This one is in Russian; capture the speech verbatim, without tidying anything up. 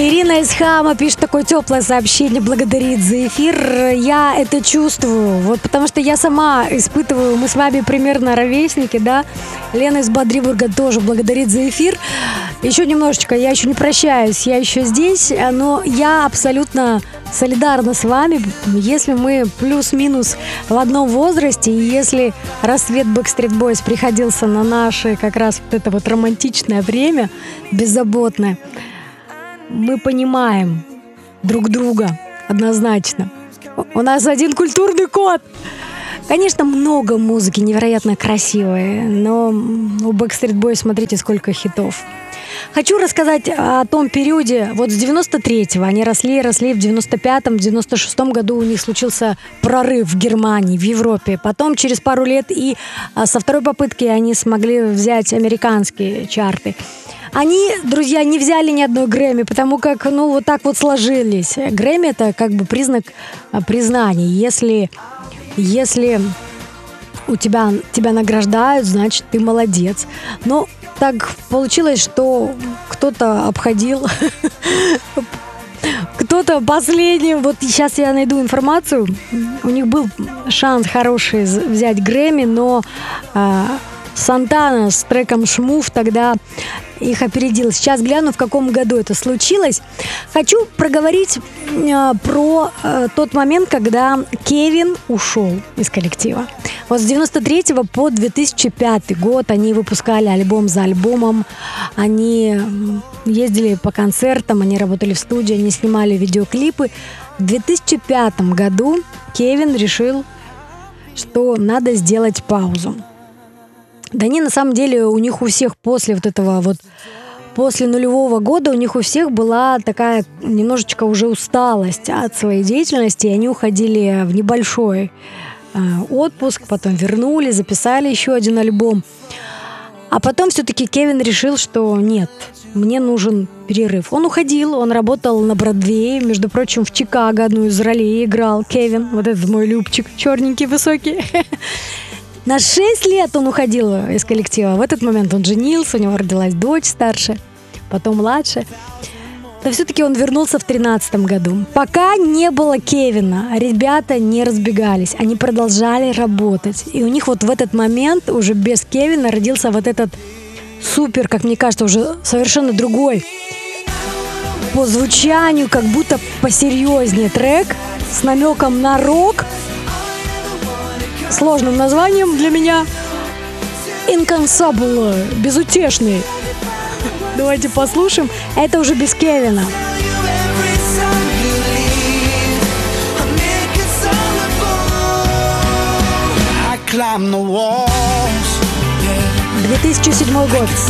Ирина из Хама пишет такое теплое сообщение, благодарит за эфир. Я это чувствую, вот потому что я сама испытываю, мы с вами примерно ровесники, да. Лена из Бодрибурга тоже благодарит за эфир. Еще немножечко, я еще не прощаюсь, я еще здесь, но я абсолютно солидарна с вами, если мы плюс-минус в одном возрасте, и если рассвет Backstreet Boys приходился на наше как раз вот это вот романтичное время, беззаботное, мы понимаем друг друга однозначно. У нас один культурный код. Конечно, много музыки, невероятно красивой, но у Backstreet Boys, смотрите, сколько хитов. Хочу рассказать о том периоде, вот с девяносто третьего они росли, росли, в девяносто пятом, в девяносто шестом году у них случился прорыв в Германии, в Европе. Потом через пару лет и со второй попытки они смогли взять американские чарты. Они, друзья, не взяли ни одной Грэмми, потому как, ну, вот так вот сложились. Грэмми – это как бы признак признания. Если, если у тебя, тебя награждают, значит, ты молодец. Но так получилось, что кто-то обходил, кто-то последним. Вот сейчас я найду информацию. У них был шанс хороший взять Грэмми, но Сантана с треком «Шмув» тогда их опередил. Сейчас гляну, в каком году это случилось. Хочу проговорить э, про э, тот момент, когда Кевин ушел из коллектива. Вот с девяносто третьего по две тысячи пятый год они выпускали альбом за альбомом. Они ездили по концертам, они работали в студии, они снимали видеоклипы. В две тысячи пятом году Кевин решил, что надо сделать паузу. Да не, на самом деле у них у всех после вот этого вот, после нулевого года у них у всех была такая немножечко уже усталость от своей деятельности, и они уходили в небольшой э, отпуск, потом вернули, записали еще один альбом. А потом все-таки Кевин решил, что нет, мне нужен перерыв. Он уходил, он работал на Бродвее, между прочим, в Чикаго одну из ролей играл Кевин, вот этот мой любчик, черненький, высокий. На шесть лет он уходил из коллектива. В этот момент он женился, у него родилась дочь старшая, потом младшая. Но все-таки он вернулся в тринадцатом году. Пока не было Кевина, ребята не разбегались, они продолжали работать. И у них вот в этот момент, уже без Кевина, родился вот этот супер, как мне кажется, уже совершенно другой по звучанию, как будто посерьезнее трек с намеком на рок, сложным названием для меня «Inconsolable», безутешный. Давайте послушаем. Это уже без Кевина. две тысячи седьмой год.